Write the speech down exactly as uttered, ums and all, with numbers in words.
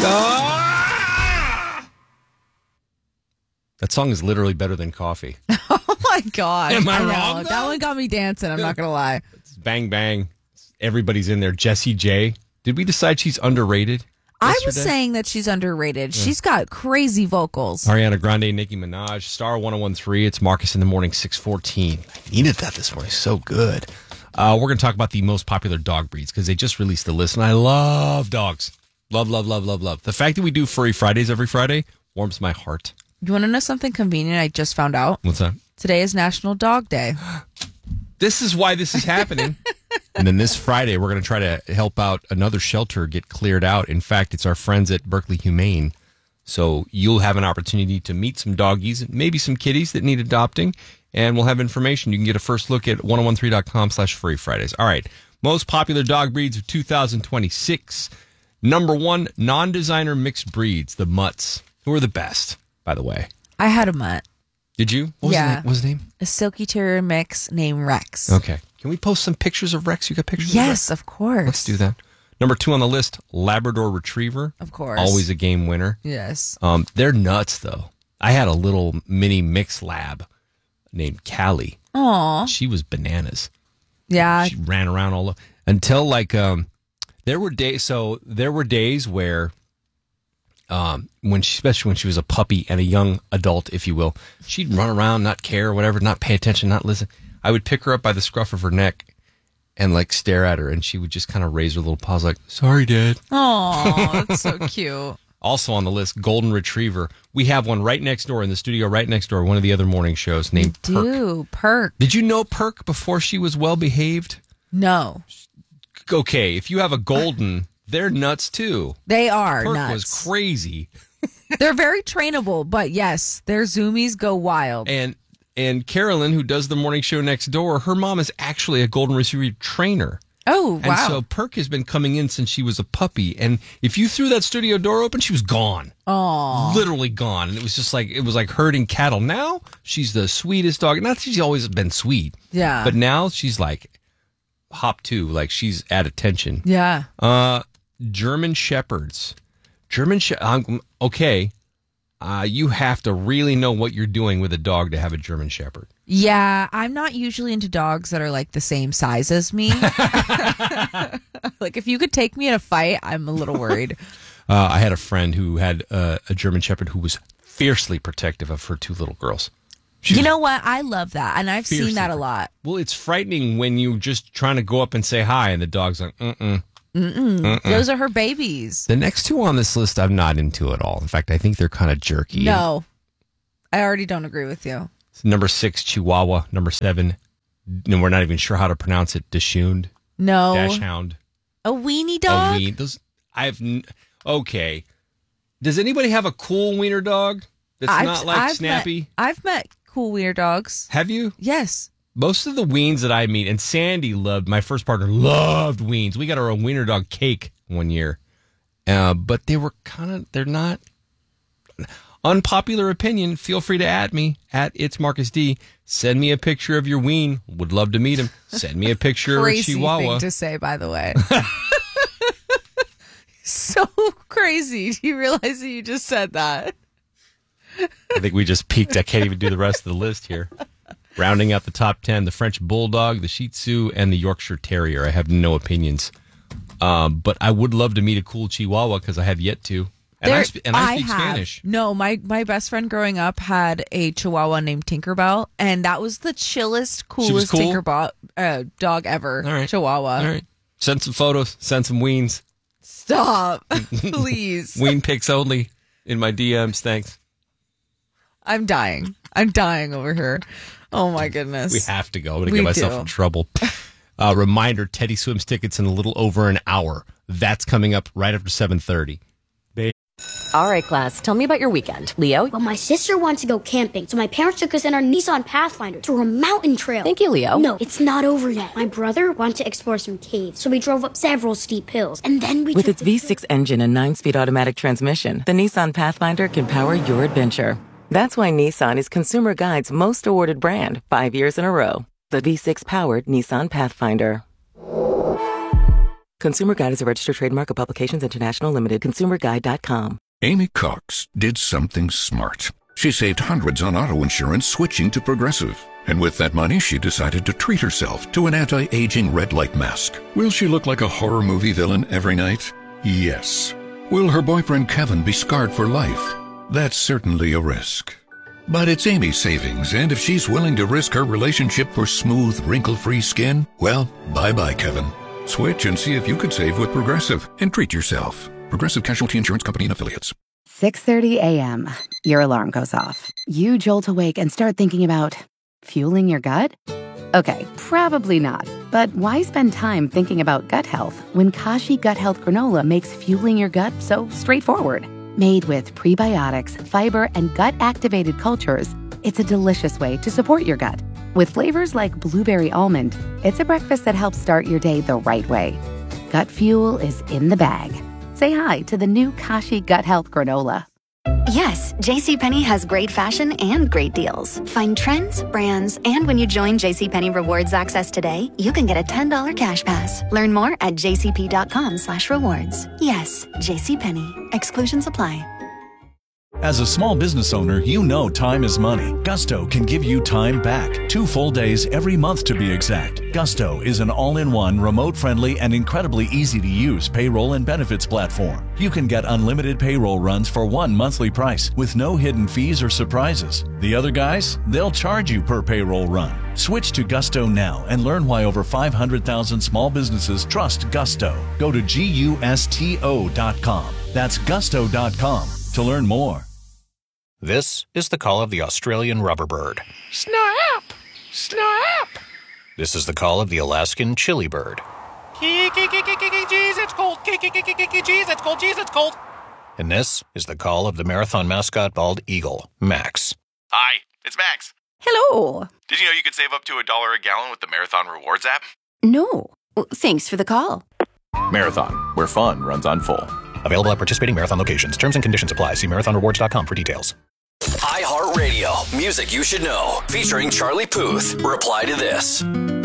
Ah! That song is literally better than Coffee. Oh my God. Am I, I know. wrong? That one got me dancing. I'm not going to lie. It's bang, bang. Everybody's in there. Jessie J. Did we decide she's underrated? I yesterday? was saying that she's underrated. Yeah. She's got crazy vocals. Ariana Grande, Nicki Minaj, Star one oh one point three. It's Marcus in the Morning, six fourteen. I needed that this morning. So good. Uh, we're going to talk about the most popular dog breeds because they just released the list, and I love dogs. Love, love, love, love, love. The fact that we do Furry Fridays every Friday warms my heart. You want to know something convenient I just found out? What's that? Today is National Dog Day. This is why this is happening. And then this Friday, we're going to try to help out another shelter get cleared out. In fact, it's our friends at Berkeley Humane. So you'll have an opportunity to meet some doggies, maybe some kitties that need adopting, and we'll have information. You can get a first look at ten thirteen dot com slash Furry Fridays. All right. Most popular dog breeds of two thousand twenty-six. Number one, non-designer mixed breeds, the mutts, who are the best, by the way. I had a mutt. Did you? What was yeah. His name? What was his name? A Silky Terrier mix named Rex. Okay. Can we post some pictures of Rex? You got pictures yes, of Rex? Of course. Let's do that. Number two on the list, Labrador Retriever. Of course. Always a game winner. Yes. Um, they're nuts, though. I had a little mini mix lab named Callie. Aw. She was bananas. Yeah. She ran around all over. Until, like, um, there were days, so there were days where, um, when she, especially when she was a puppy and a young adult, if you will, she'd run around, not care, whatever, not pay attention, not listen. I would pick her up by the scruff of her neck and like stare at her, and she would just kind of raise her little paws like, "Sorry, Dad." Oh, that's so cute. Also on the list, Golden Retriever. We have one right next door in the studio, right next door, one of the other morning shows named we do. Perk. Perk. Did you know Perk before she was well behaved? No. Okay, if you have a golden, they're nuts too. They are Perk nuts. was crazy. They're very trainable, but yes, their zoomies go wild. And and Carolyn, who does the morning show next door, her mom is actually a golden retriever trainer. Oh, wow. And so Perk has been coming in since she was a puppy. And if you threw that studio door open, she was gone. Oh, literally gone. And it was just like, it was like herding cattle. Now she's the sweetest dog. Not that she's always been sweet. Yeah. But now she's like hop two, like she's at attention. Yeah. Uh, German Shepherds. German Shepherds. Okay. Uh, you have to really know what you're doing with a dog to have a German Shepherd. Yeah, I'm not usually into dogs that are like the same size as me. Like if you could take me in a fight, I'm a little worried. uh, I had a friend who had uh, a German Shepherd who was fiercely protective of her two little girls. She you know what? I love that, and I've seen that a lot. Well, it's frightening when you're just trying to go up and say hi, and the dog's like, mm-mm. Mm-mm. Mm-mm. Those are her babies. The next two on this list, I'm not into at all. In fact, I think they're kind of jerky. No, I already don't agree with you. Number six, Chihuahua. Number seven, and we're not even sure how to pronounce it, Dachshund. No. Dachshund. A weenie dog? A ween. Those, I've, okay. Does anybody have a cool wiener dog that's I've, not like I've Snappy? Met, I've met cool wiener dogs. Have you? Yes. Most of the weens that I meet, and Sandy loved, my first partner loved weens. We got our own wiener dog cake one year. Uh, but they were kind of, they're not, unpopular opinion. Feel free to add me at It's Marcus D. Send me a picture of your ween. Would love to meet him. Send me a picture of a Crazy Chihuahua. thing to say, by the way. So crazy. Do you realize that you just said that? I think we just peaked. I can't even do the rest of the list here. Rounding out the top ten, the French Bulldog, the Shih Tzu, and the Yorkshire Terrier. I have no opinions. Um, but I would love to meet a cool Chihuahua because I have yet to. And, There, I, sp- and I speak have. Spanish. No, my, my best friend growing up had a Chihuahua named Tinkerbell, and that was the chillest, coolest cool? Tinkerbell uh, dog ever. All right. Chihuahua. All right. Send some photos. Send some weens. Stop. Please. Ween pics only in my D Ms. Thanks. I'm dying. I'm dying over here. Oh, my goodness. We have to go. I'm going to We get myself do. in trouble. Uh, reminder, Teddy Swims tickets in a little over an hour. That's coming up right after seven thirty. All right, class, tell me about your weekend. Leo? Well, my sister wants to go camping, so my parents took us in our Nissan Pathfinder through a mountain trail. Thank you, Leo. No, it's not over yet. My brother wanted to explore some caves, so we drove up several steep hills, and then we With took its the- V six engine and nine-speed automatic transmission, the Nissan Pathfinder can power your adventure. That's why Nissan is Consumer Guide's most awarded brand five years in a row. The V six-powered Nissan Pathfinder. Consumer Guide is a registered trademark of Publications International Limited. consumer guide dot com. Amy Cox did something smart. She saved hundreds on auto insurance switching to Progressive. And with that money, she decided to treat herself to an anti-aging red light mask. Will she look like a horror movie villain every night? Yes. Will her boyfriend Kevin be scarred for life? That's certainly a risk. But it's Amy's savings, and if she's willing to risk her relationship for smooth, wrinkle-free skin, well, bye-bye, Kevin. Switch and see if you could save with Progressive and treat yourself. Progressive Casualty Insurance Company and Affiliates. six thirty a.m. Your alarm goes off. You jolt awake and start thinking about fueling your gut? Okay, probably not. But why spend time thinking about gut health when Kashi Gut Health Granola makes fueling your gut so straightforward? Made with prebiotics, fiber, and gut-activated cultures, it's a delicious way to support your gut. With flavors like blueberry almond, it's a breakfast that helps start your day the right way. Gut fuel is in the bag. Say hi to the new Kashi Gut Health Granola. Yes, JCPenney has great fashion and great deals. Find trends, brands, and when you join JCPenney Rewards Access today, you can get a ten dollars cash pass. Learn more at jcp.com slash rewards. Yes, JCPenney. Exclusions apply. As a small business owner, you know time is money. Gusto can give you time back. Two full days every month to be exact. Gusto is an all-in-one, remote-friendly, and incredibly easy-to-use payroll and benefits platform. You can get unlimited payroll runs for one monthly price with no hidden fees or surprises. The other guys, they'll charge you per payroll run. Switch to Gusto now and learn why over five hundred thousand small businesses trust Gusto. Go to gusto dot com. That's gusto dot com to learn more. This is the call of the Australian rubberbird. Snap! Snap! This is the call of the Alaskan chili bird. Jeez, it's cold. Jeez, it's cold. Jeez, it's cold. And this is the call of the marathon mascot bald eagle, Max. Hi, it's Max. Hello. Did you know you could save up to a dollar a gallon with the Marathon Rewards app? No. Thanks for the call. Marathon, where fun runs on full. Available at participating Marathon locations. Terms and conditions apply. See marathon rewards dot com for details. iHeartRadio, music you should know, featuring Charlie Puth. Reply to this.